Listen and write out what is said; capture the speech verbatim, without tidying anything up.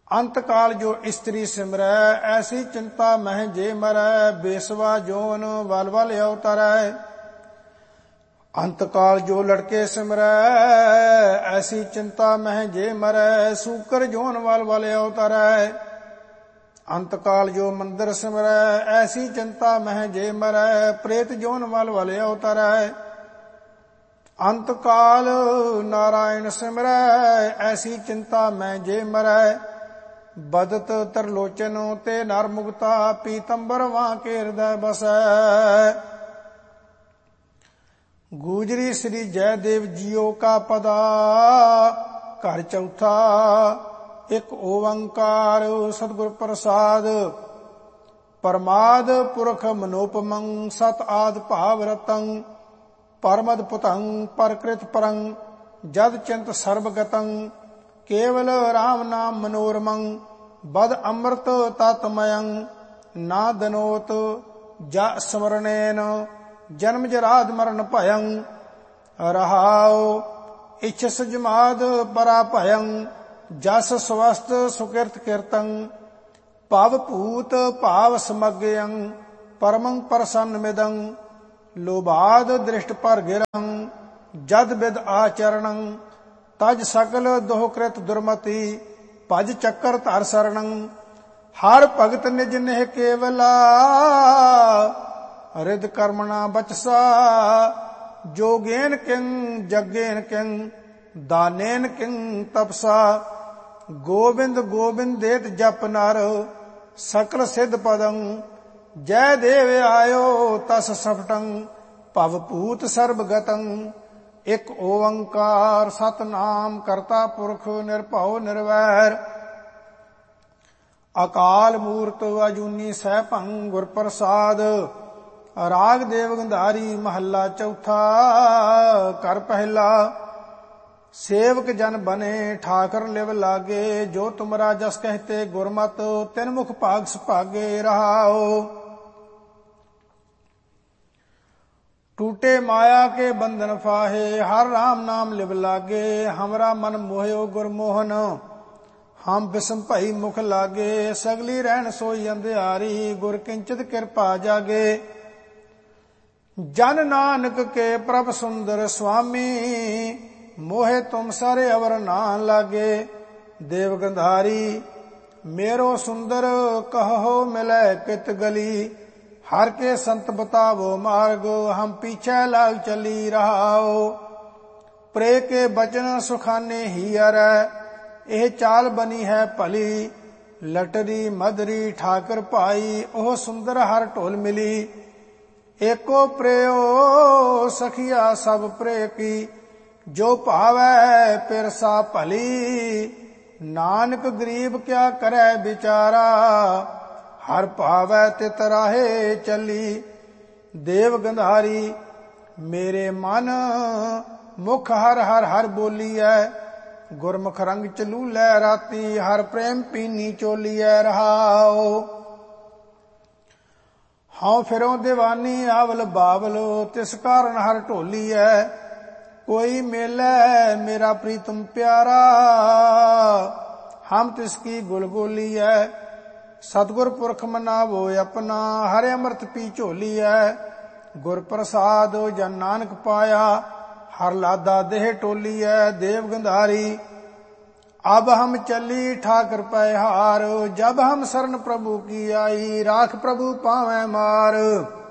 अंत काल जो स्त्री सिमरै, ऐसी चिंता मह जे मरै। बेसवा जोन वल वल अवतरै, अंत काल जो लड़के सिमरै। ऐसी चिंता मह जे मरै, सूकर जोन वल वल अवतरै। अंत काल जो मंदिर सिमरै, ऐसी चिंता मह जे मरै। प्रेत जोन वल वल अवतरै। अंत काल नारायण सिमरै, ऐसी चिंता मह जे मरै। बदत त्रिलोचन ते नर मुक्ता, पीतंबर वां के हृदय बसै। गुजरी श्री जयदेव जियो का पदा, घर चौथा एक ओंकार सतगुर प्रसाद। परमाद पुरख मनोपमं, सत आद भाव रतं। परमद पुतं परकृत परं, जद चिंत सर्वगतं। केवल राम नाम मनोरमं, बद अमृत तत्मयं। ना दनोत जा स्मरणेन, जन्म जराद मरण भयं। रहाओ इच्छस जमाद परा भयं, जस स्वस्थ सुकृत कीर्तं। भव भूत भाव समग्यं, परमं प्रसन्न मिदं। लोभाद दृष्ट पर गिरं, जद विद आचरणं। तज सकल दोहकृत दुर्मति, भज चक्कर धर शरणं। हर भगत निज नेह केवला, हृद कर्मणा बचसा। जोगेन किं जगेन किं, दानेन किं तपसा। गोविंद गोविंद देत जप नर, सकल सिद्ध पदं। जय देव आयो तस सफटं, भव भूत सर्वगतं। एक ओंकार सतनाम करता पुरख, निरभਉ निरवैर। अकाल मूर्त अजूनी सैभं, गुर प्रसाद। राग देव गंधारी महला चौथा, कर पहला। सेवक जन बने ठाकर लिव लागे, जो तुमरा जस कहते गुरमत। तिन मुख भाग सुभागे रहाओ। टूटे माया के बंधन फाहे, हर राम नाम लिव लागे। हमरा मन मोहयो गुरमोहन, हम बिसम भई मुख लागे। सगली रहन सोई अंधियारी, गुर किंचित कृपा जागे। जन नानक के प्रभ सुंदर स्वामी, मोहे तुम सारे अवर ना लागे। देव गंधारी मेरो सुंदर, कहो मिलै कित गली। हर के संत बतावो मार्ग, हम पीछे लाग चली रहाओ। प्रे के बचन सुखाने ही अरै, एह चाल बनी है भली। लटरी मदरी ठाकर पाई, ओह सुंदर हर ढोल मिली। एको प्रेयो सखिया सब प्रे की, जो भावै पिरसा भली। नानक गरीब क्या करे बिचारा, हर भावै तित राहे चली। देव गंधारी मेरे मन, मुख हर हर हर बोलीऐ। गुरमुख रंग चलूलै राती, हर प्रेम पीनी चोलीऐ रहाओ। हाँ फिरों दीवानी आवल बावल, तिस कारण हर ढोलीऐ। कोई मेलै मेरा प्रीतम प्यारा, हम तिसकी गुलगोलीऐ। सतगुर पुरख मनावो अपना, हरे अमृत पी झोली है। गुर प्रसाद जन नानक पाया, हर लादा देह टोली है। देव गंधारी अब हम चली ठाकर पैहार, जब हम शरण प्रभु की आई। राख प्रभु पावै मार।